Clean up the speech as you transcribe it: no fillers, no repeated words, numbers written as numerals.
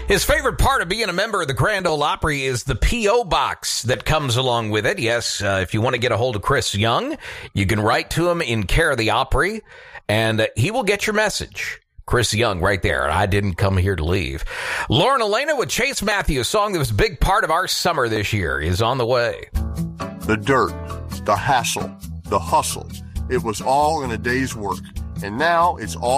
His favorite part of being a member of the Grand Ole Opry is the P.O. box that comes along with it. Yes, if you want to get a hold of Chris Young, you can write to him in care of the Opry, and he will get your message. Chris Young right there. I didn't come here to leave. Lauren Elena with Chase Matthews, a song that was a big part of our summer this year, is on the way. The dirt, the hassle, the hustle. It was all in a day's work. And now it's all